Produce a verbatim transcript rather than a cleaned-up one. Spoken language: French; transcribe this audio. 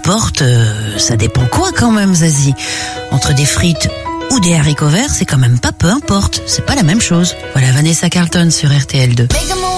importe, euh, ça dépend quoi quand même, Zazie. Entre des frites ou des haricots verts, c'est quand même pas peu importe. C'est pas la même chose. Voilà Vanessa Carlton sur R T L deux.